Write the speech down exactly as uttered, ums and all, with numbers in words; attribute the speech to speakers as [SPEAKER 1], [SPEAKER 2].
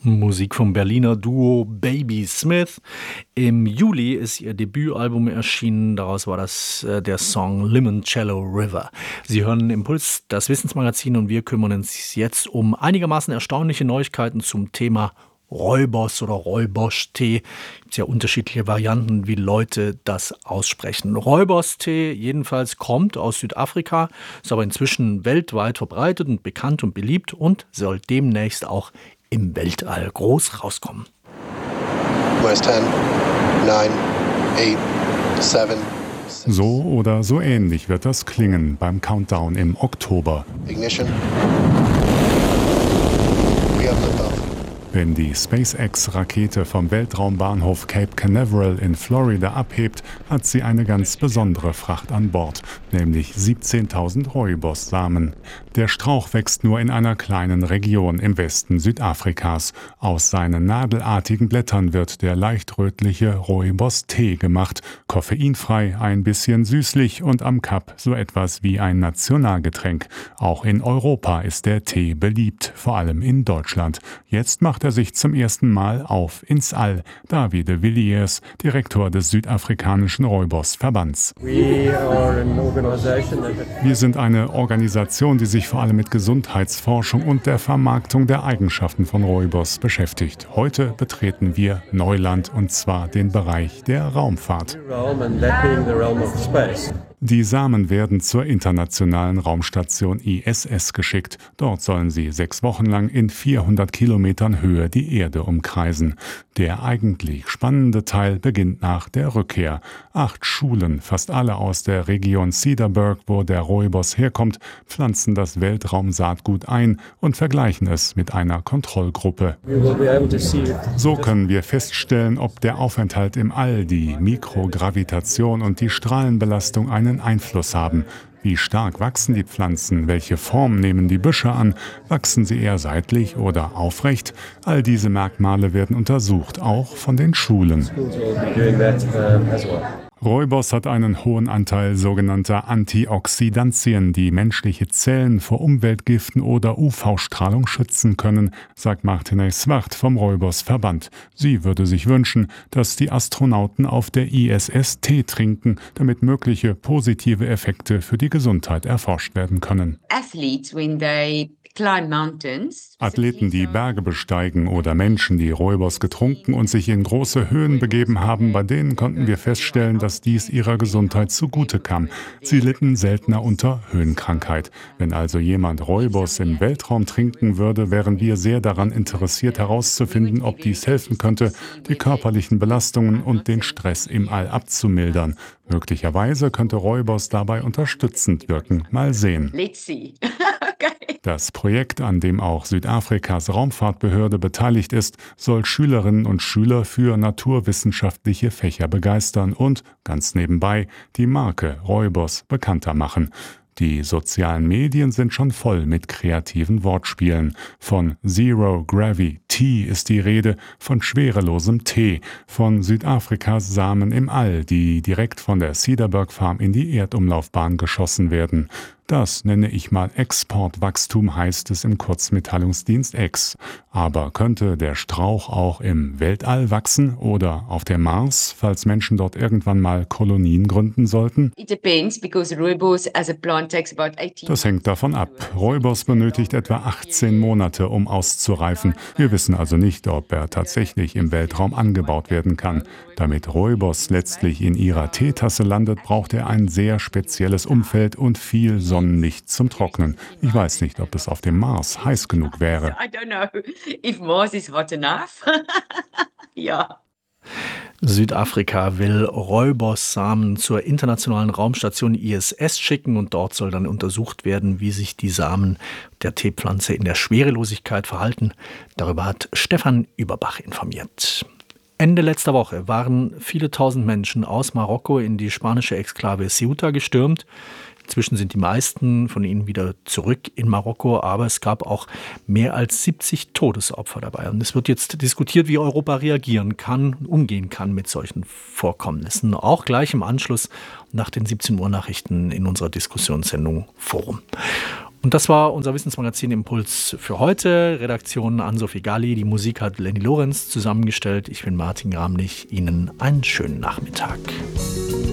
[SPEAKER 1] Musik vom Berliner Duo Baby Smith. Im Juli ist ihr Debütalbum erschienen. Daraus war das äh, der Song Limoncello River. Sie hören Impuls, das Wissensmagazin, und wir kümmern uns jetzt um einigermaßen erstaunliche Neuigkeiten zum Thema Rooibos oder Rooibos-Tee. Es gibt ja unterschiedliche Varianten, wie Leute das aussprechen. Rooibos-Tee jedenfalls kommt aus Südafrika, ist aber inzwischen weltweit verbreitet und bekannt und beliebt und soll demnächst auch im Weltall groß rauskommen.
[SPEAKER 2] zehn, neun, acht, sieben.
[SPEAKER 3] So oder so ähnlich wird das klingen beim Countdown im Oktober.
[SPEAKER 2] Ignition. We have liftoff.
[SPEAKER 3] Wenn die SpaceX-Rakete vom Weltraumbahnhof Cape Canaveral in Florida abhebt, hat sie eine ganz besondere Fracht an Bord, nämlich siebzehntausend Rooibos-Samen. Der Strauch wächst nur in einer kleinen Region im Westen Südafrikas. Aus seinen nadelartigen Blättern wird der leicht rötliche Rooibos-Tee gemacht, koffeinfrei, ein bisschen süßlich und am Kap so etwas wie ein Nationalgetränk. Auch in Europa ist der Tee beliebt, vor allem in Deutschland. Jetzt macht er sich zum ersten Mal auf ins All. David de Villiers, Direktor des südafrikanischen Rooibos-Verbands. Wir sind eine Organisation, die sich vor allem mit Gesundheitsforschung und der Vermarktung der Eigenschaften von Rooibos beschäftigt. Heute betreten wir Neuland, und zwar den Bereich der Raumfahrt. Die Samen werden zur internationalen Raumstation I S S geschickt. Dort sollen sie sechs Wochen lang in vierhundert Kilometern Höhe die Erde umkreisen. Der eigentlich spannende Teil beginnt nach der Rückkehr. Acht Schulen, fast alle aus der Region Cedarburg, wo der Rooibos herkommt, pflanzen das Weltraumsaatgut ein und vergleichen es mit einer Kontrollgruppe. So können wir feststellen, ob der Aufenthalt im All, die Mikrogravitation und die Strahlenbelastung einen Einfluss haben. Wie stark wachsen die Pflanzen? Welche Form nehmen die Büsche an? Wachsen sie eher seitlich oder aufrecht? All diese Merkmale werden untersucht, auch von den Schulen. Rooibos hat einen hohen Anteil sogenannter Antioxidantien, die menschliche Zellen vor Umweltgiften oder U V-Strahlung schützen können, sagt Martine Swart vom Rooibos-Verband. Sie würde sich wünschen, dass die Astronauten auf der I S S Tee trinken, damit mögliche positive Effekte für die Gesundheit erforscht werden können.
[SPEAKER 4] Athletes, when they climb mountains,
[SPEAKER 3] Athleten, die Berge besteigen, oder Menschen, die Rooibos getrunken und sich in große Höhen begeben haben, bei denen konnten wir feststellen, dass dies ihrer Gesundheit zugute kam. Sie litten seltener unter Höhenkrankheit. Wenn also jemand Rooibos im Weltraum trinken würde, wären wir sehr daran interessiert herauszufinden, ob dies helfen könnte, die körperlichen Belastungen und den Stress im All abzumildern. Möglicherweise könnte Rooibos dabei unterstützend wirken. Mal sehen.
[SPEAKER 4] let's see. Okay.
[SPEAKER 3] Das Projekt, an dem auch Südafrikas Raumfahrtbehörde beteiligt ist, soll Schülerinnen und Schüler für naturwissenschaftliche Fächer begeistern und, ganz nebenbei, die Marke Rooibos bekannter machen. Die sozialen Medien sind schon voll mit kreativen Wortspielen. Von Zero Gravity ist die Rede, von schwerelosem Tee, von Südafrikas Samen im All, die direkt von der Cedarburg Farm in die Erdumlaufbahn geschossen werden. Das nenne ich mal Exportwachstum, heißt es im Kurzmitteilungsdienst X. Aber könnte der Strauch auch im Weltall wachsen oder auf dem Mars, falls Menschen dort irgendwann mal Kolonien gründen sollten?
[SPEAKER 4] It depends, because Rooibos as a plant takes about eighteen.
[SPEAKER 3] Das hängt davon ab. Rooibos benötigt etwa achtzehn Monate, um auszureifen. Wir wissen also nicht, ob er tatsächlich im Weltraum angebaut werden kann. Damit Rooibos letztlich in ihrer Teetasse landet, braucht er ein sehr spezielles Umfeld und viel Sonnenlicht zum Trocknen. Ich weiß nicht, ob es auf dem Mars heiß genug wäre.
[SPEAKER 4] I don't know if Mars is hot enough. Ja.
[SPEAKER 1] Südafrika will Rooibos-Samen zur internationalen Raumstation I S S schicken, und dort soll dann untersucht werden, wie sich die Samen der Teepflanze in der Schwerelosigkeit verhalten. Darüber hat Stefan Überbach informiert. Ende letzter Woche waren viele tausend Menschen aus Marokko in die spanische Exklave Ceuta gestürmt. Inzwischen sind die meisten von ihnen wieder zurück in Marokko, aber es gab auch mehr als siebzig Todesopfer dabei. Und es wird jetzt diskutiert, wie Europa reagieren kann, umgehen kann mit solchen Vorkommnissen. Auch gleich im Anschluss nach den siebzehn Uhr Nachrichten in unserer Diskussionssendung Forum. Und das war unser Wissensmagazin Impuls für heute. Redaktion Ann-Sophie Galli, die Musik hat Lenny Lorenz zusammengestellt. Ich bin Martin Gramlich. Ihnen einen schönen Nachmittag.